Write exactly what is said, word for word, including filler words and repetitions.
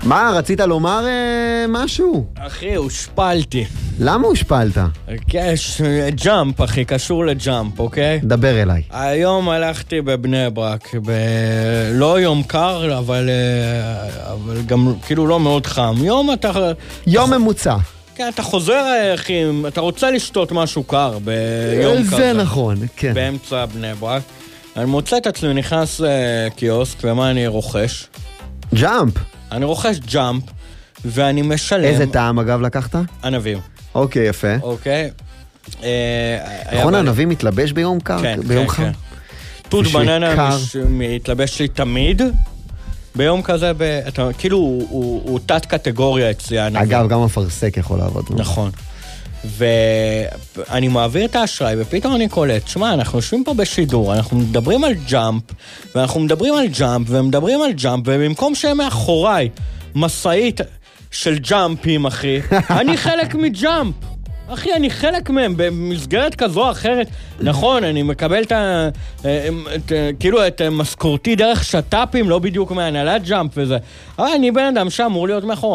מה, רצית לומר אה, משהו? אחי, הושפלתי. למה הושפלת? יש ג'אמפ, אחי, קשור לג'אמפ, אוקיי? דבר אליי. היום הלכתי בבני ברק, ב... לא יום קר, אבל, אבל גם כאילו לא מאוד חם. יום אתה... יום ממוצע. כן, אתה חוזר, אחי, אתה רוצה לשתות משהו קר ביום כזה. זה נכון, כן. באמצע בני ברק. אני מוצא את עצמי, נכנס קיוסק, ומה אני רוכש? ג'אמפ. אני רוכש ג'אמפ, ואני משלם... איזה טעם אגב לקחת? ענבים. אוקיי, יפה. אוקיי. נכון, ענבים מתלבש ביום קר? כן, ביום כן, חם? כן. תות בננה מתלבש לי תמיד. ביום כזה, כאילו הוא תת קטגוריה אצלי, הענבים. אגב, גם הפרסק יכול לעבוד. נכון. ואני מעביר את האשראי, ופתאום אני קולט, שמה, אנחנו יושבים פה בשידור, אנחנו מדברים על ג'אמפ, ואנחנו מדברים על ג'אמפ, ומדברים על ג'אמפ, ובמקום שהם מאחוריי מסעית של ג'אמפים, אחי, אני חלק מג'אמפ. אחי, אני חלק מהם, במסגרת כזו או אחרת. נכון, אני מקבל את ה... כאילו, את משכורתי דרך שטאפים, לא בדיוק מהנהלת ג'אמפ וזה. אבל אני בן אדם שאמור להיות מאחורי.